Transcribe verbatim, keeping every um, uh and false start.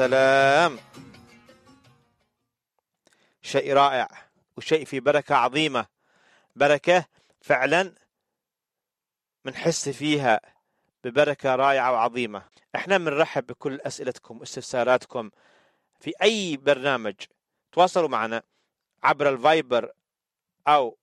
سلام. شيء رائع وشيء في بركة عظيمة، بركة فعلا منحس فيها ببركة رائعة وعظيمة. احنا بنرحب بكل أسئلتكم واستفساراتكم في أي برنامج. تواصلوا معنا عبر الفايبر أو